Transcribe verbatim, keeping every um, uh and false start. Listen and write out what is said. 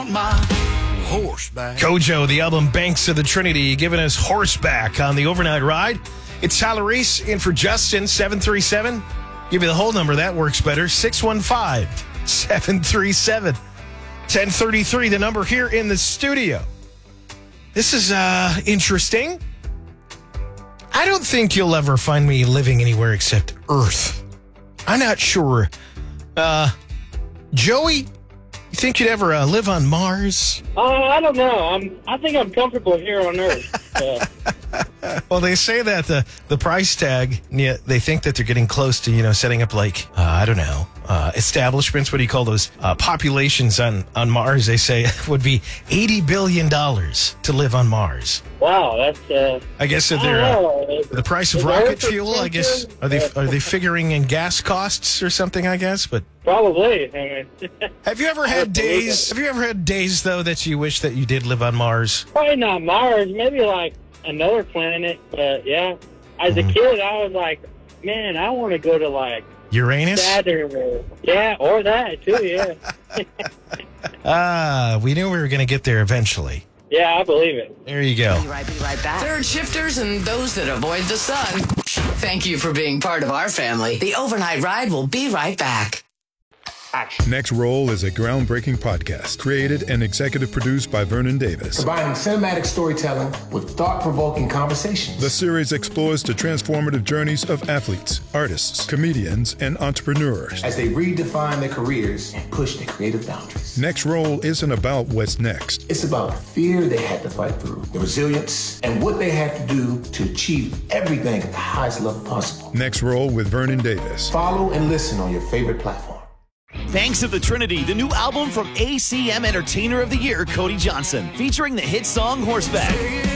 on my horseback. Kojo, the album Banks of the Trinity, giving us Horseback on the overnight ride. It's Tyler Reese in for Justin, seven three seven. Give me the whole number. That works better. six one five, seven three seven, one oh three three, the number here in the studio. This is uh, interesting. I don't think you'll ever find me living anywhere except Earth. I'm not sure. Uh, Joey, you think you'd ever uh, live on Mars? Oh, I don't know. I'm. I think I'm comfortable here on Earth. Uh, Well, they say that the, the price tag, yeah, they think that they're getting close to, you know, setting up like, uh, I don't know, uh, establishments. What do you call those? Uh, populations on, on Mars, they say, would be eighty billion dollars to live on Mars. wow, that's. Uh, I guess if I they're don't uh, know. the price of Is rocket Earth fuel, I guess, expensive? are they are they figuring in gas costs or something, I guess? But Probably. I mean, have you ever had days, have you ever had days, though, that you wish that you did live on Mars? probably not Mars. Maybe like another planet. But yeah, as Mm-hmm. a kid, I was like, man, I want to go to like Uranus? Saturn. Or, yeah, or that too. Yeah. Ah, we knew we were going to get there eventually. Yeah, I believe it. There you go. Be right, be right back. Third shifters and those that avoid the sun. Thank you for being part of our family. The overnight ride will be right back. Next Roll is a groundbreaking podcast created and executive produced by Vernon Davis. Combining cinematic storytelling with thought-provoking conversations. The series explores the transformative journeys of athletes, artists, comedians, and entrepreneurs. As they redefine their careers and push their creative boundaries. Next Roll isn't about what's next. It's about the fear they had to fight through, the resilience, and what they had to do to achieve everything at the highest level possible. Next Roll with Vernon Davis. Follow and listen on your favorite platform. Banks of the Trinity, the new album from A C M Entertainer of the Year, Cody Johnson, featuring the hit song Horseback.